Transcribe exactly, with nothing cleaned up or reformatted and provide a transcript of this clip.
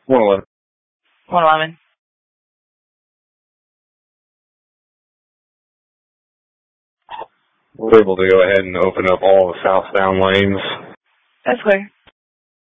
one eleven. one eleven. We're able to go ahead and open up all the southbound lanes. That's clear.